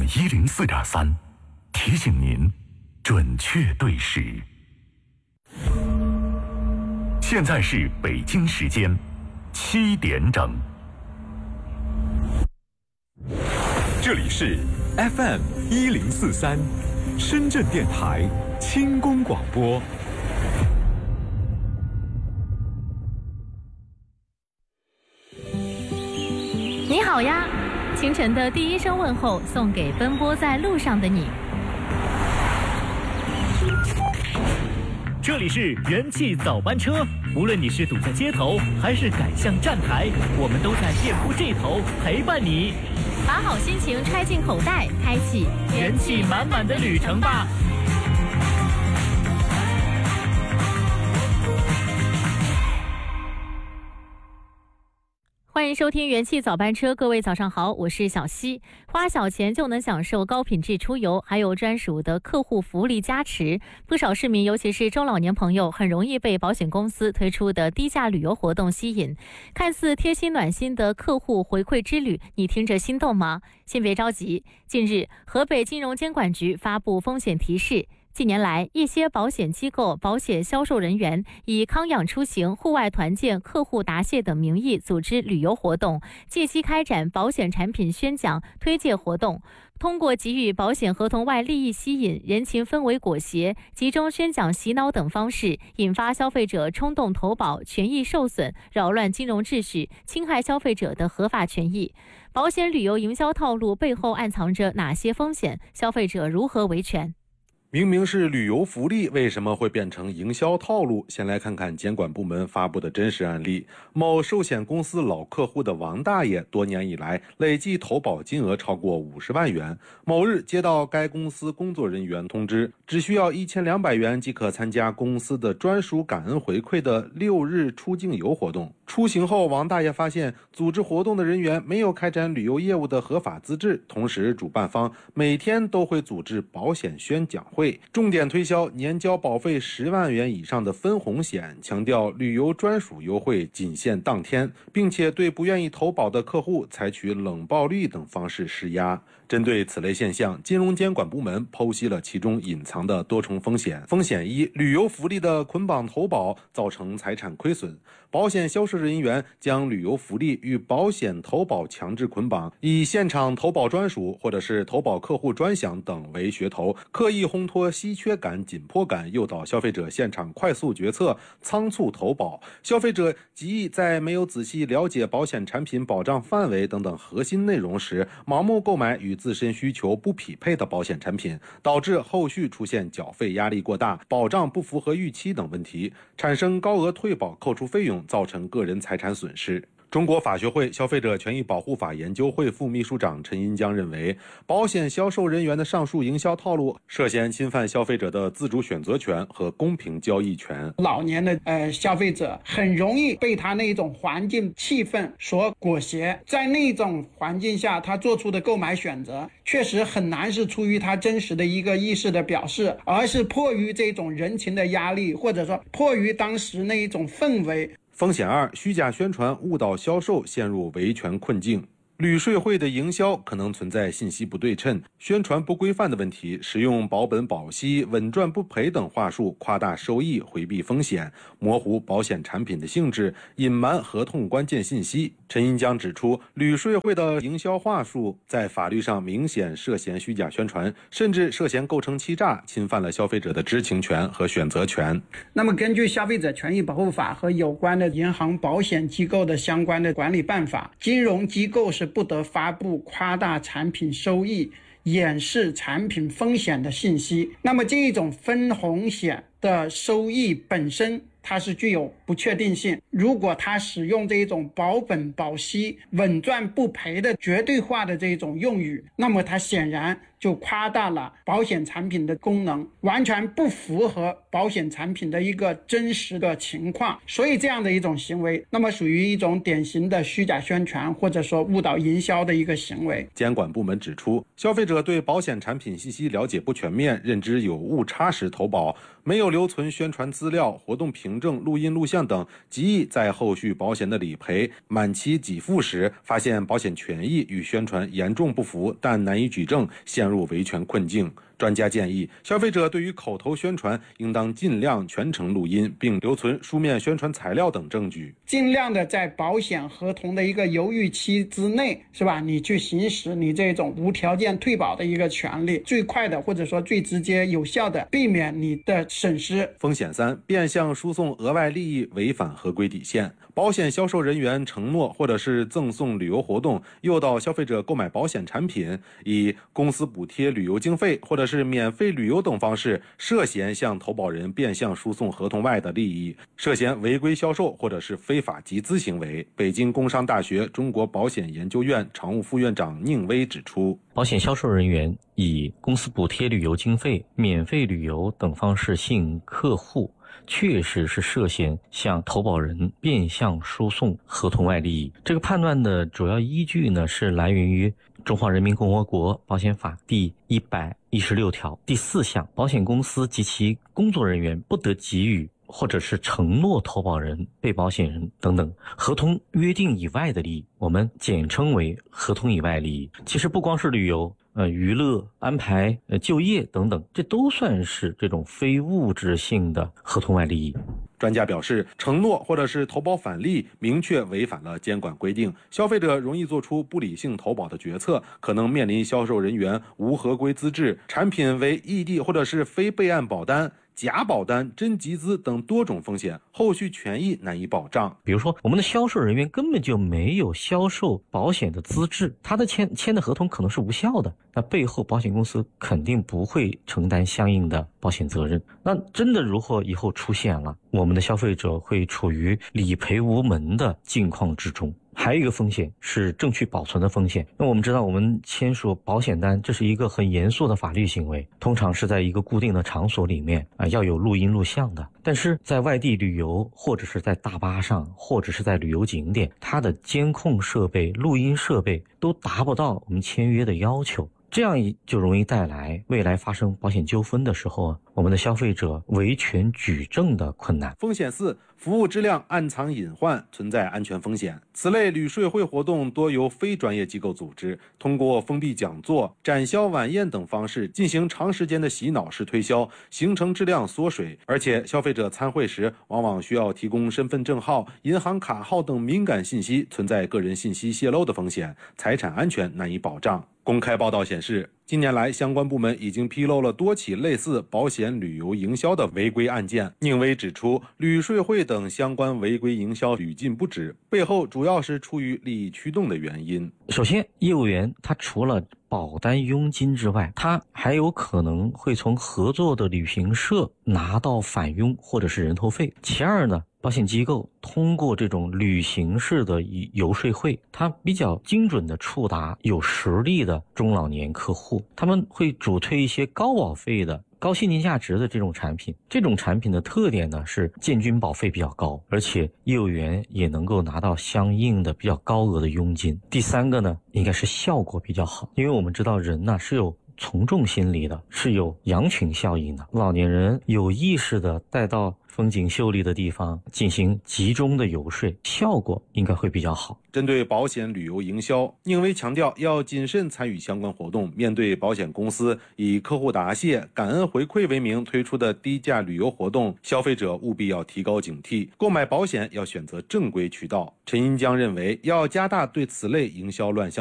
FM104.3，提醒您准确对时。现在是北京时间7点整。 这里是 FM1043，深圳电台轻功广播。 你好呀，清晨的第一声问候送给奔波在路上的你。 这里是元气早班车，无论你是堵在街头还是赶向站台，我们都在电波这头陪伴你。 把好心情揣进口袋，开启元气满满的旅程吧。 欢迎收听元气早班车，各位早上好，我是小溪。花小钱就能享受高品质出游，还有专属的客户福利加持。不少市民，尤其是中老年朋友，很容易被保险公司推出的低价旅游活动吸引。看似贴心暖心的客户回馈之旅，你听着心动吗？先别着急，近日河北金融监管局发布风险提示。近年来，一些保险机构、保险销售人员以康养出行、户外团建、客户答谢等名义组织旅游活动，借机开展保险产品宣讲、推介活动，通过给予保险合同外利益吸引、人情氛围裹挟、集中宣讲洗脑等方式，引发消费者冲动投保、权益受损，扰乱金融秩序，侵害消费者的合法权益。保险旅游营销套路背后暗藏着哪些风险？消费者如何维权？ 明明是旅游福利，为什么会变成营销套路？先来看看监管部门发布的真实案例。某寿险公司老客户的王大爷，多年以来累计投保金额超过50万元。某日接到该公司工作人员通知，只需要1200元即可参加公司的专属感恩回馈的6日出境游活动。出行后，王大爷发现组织活动的人员没有开展旅游业务的合法资质，同时主办方每天都会组织保险宣讲会，重点推销年交保费10万元以上的分红险，强调旅游专属优惠仅限当天，并且对不愿意投保的客户采取冷暴力等方式施压。针对此类现象，金融监管部门剖析了其中隐藏的多重风险。风险一，旅游福利的捆绑投保造成财产亏损。保险销售人员将旅游福利与保险投保强制捆绑，以现场投保专属或者是投保客户专享等为噱头，刻意烘托稀缺感、紧迫感，诱导消费者现场快速决策、仓促投保。消费者极易在没有仔细了解保险产品保障范围等等核心内容时，盲目购买与自身需求不匹配的保险产品，导致后续出现缴费压力过大、保障不符合预期等问题，产生高额退保扣除费用，造成个人财产损失。中国法学会消费者权益保护法研究会副秘书长陈银江认为，保险销售人员的上述营销套路涉嫌侵犯消费者的自主选择权和公平交易权。 老年的消费者很容易被他那种环境气氛所裹挟，在那种环境下他做出的购买选择确实很难是出于他真实的一个意识的表示，而是迫于这种人情的压力，或者说迫于当时那一种氛围。 风险二，虚假宣传误导销售，陷入维权困境。旅税会的营销可能存在信息不对称、宣传不规范的问题，使用保本保息、稳赚不赔等话术，夸大收益、回避风险，模糊保险产品的性质，隐瞒合同关键信息。陈银江指出，旅税会的营销话术在法律上明显涉嫌虚假宣传，甚至涉嫌构成欺诈，侵犯了消费者的知情权和选择权。 那么根据消费者权益保护法和有关的银行保险机构的相关的管理办法，金融机构是不得发布夸大产品收益、掩饰产品风险的信息。那么这种分红险的收益本身它是具有不确定性，如果它使用这种保本保息、稳赚不赔的绝对化的这种用语，那么它显然就夸大了保险产品的功能，完全不符合保险产品的一个真实的情况。所以这样的一种行为，那么属于一种典型的虚假宣传或者说误导营销的一个行为。 监管部门指出，消费者对保险产品信息了解不全面，认知有误差时投保，没有留存宣传资料、活动评凭证、录音录像等，极易在后续保险的理赔、满期给付时，发现保险权益与宣传严重不符，但难以举证，陷入维权困境。专家建议，消费者对于口头宣传应当尽量全程录音，并留存书面宣传材料等证据， 尽量的在保险合同的一个犹豫期之内，是吧？你去行使你这种无条件退保的一个权利，最快的或者说最直接有效的避免你的损失。 风险3，变相输送额外利益，违反合规底线。保险销售人员承诺或者是赠送旅游活动，诱导消费者购买保险产品，以公司补贴旅游经费或者是免费旅游等方式，涉嫌向投保人变相输送合同外的利益，涉嫌违规销售或者是非法集资行为。北京工商大学中国保险研究院常务副院长宁威指出， 保险销售人员以公司补贴旅游经费、免费旅游等方式吸引客户，确实是涉嫌向投保人变相输送合同外利益。这个判断的主要依据呢，是来源于《中华人民共和国保险法》第116条第4项，保险公司及其工作人员不得给予或者是承诺投保人、被保险人等等合同约定以外的利益，我们简称为合同以外利益。其实不光是旅游、娱乐、安排、就业等等，这都算是这种非物质性的合同外利益。 专家表示，承诺或者是投保返利明确违反了监管规定，消费者容易做出不理性投保的决策，可能面临销售人员无合规资质、产品为异地或者是非备案保单、假保单、真集资等多种风险，后续权益难以保障。 比如说，我们的销售人员根本就没有销售保险的资质，他的签的合同可能是无效的，那背后保险公司肯定不会承担相应的保险责任。那真的如果以后出现了，我们的消费者会处于理赔无门的境况之中。还有一个风险是证据保存的风险。那我们知道，我们签署保险单，这是一个很严肃的法律行为，通常是在一个固定的场所里面要有录音录像的。但是在外地旅游，或者是在大巴上，或者是在旅游景点，它的监控设备、录音设备都达不到我们签约的要求，这样就容易带来未来发生保险纠纷的时候，我们的消费者维权举证的困难。 风险4，服务质量暗藏隐患，存在安全风险。此类旅税会活动多由非专业机构组织，通过封闭讲座、展销晚宴等方式进行长时间的洗脑式推销，形成质量缩水。而且消费者参会时往往需要提供身份证号、银行卡号等敏感信息，存在个人信息泄露的风险，财产安全难以保障。公开报道显示，近年来相关部门已经披露了多起类似保险旅游营销的违规案件。宁威指出，旅税会等相关违规营销屡禁不止，背后主要是出于利益驱动的原因。 首先，业务员他除了保单佣金之外，他还有可能会从合作的旅行社拿到返佣或者是人头费。其二呢，保险机构通过这种旅行式的游说会，它比较精准地触达有实力的中老年客户，他们会主推一些高保费的、高现金价值的这种产品。这种产品的特点呢是建均保费比较高，而且业务员也能够拿到相应的比较高额的佣金。第三个呢，应该是效果比较好，因为我们知道人呢是有从众心理的，是有羊群效应的。老年人有意识的带到风景秀丽的地方进行集中的游说，效果应该会比较好。 针对保险旅游营销，宁威强调要谨慎参与相关活动。面对保险公司以客户答谢、感恩回馈为名推出的低价旅游活动，消费者务必要提高警惕，购买保险要选择正规渠道。陈银江认为，要加大对此类营销乱象